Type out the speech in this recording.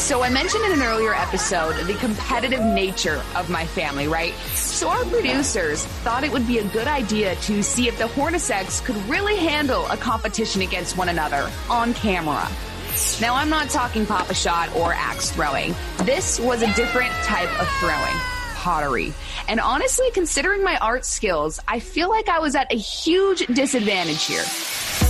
So I mentioned in an earlier episode the competitive nature of my family, right? So our producers thought it would be a good idea to see if the Hornaceks could really handle a competition against one another on camera. Now, I'm not talking Pop-A-Shot or axe throwing. This was a different type of throwing. Pottery. And honestly, considering my art skills, I feel like I was at a huge disadvantage here.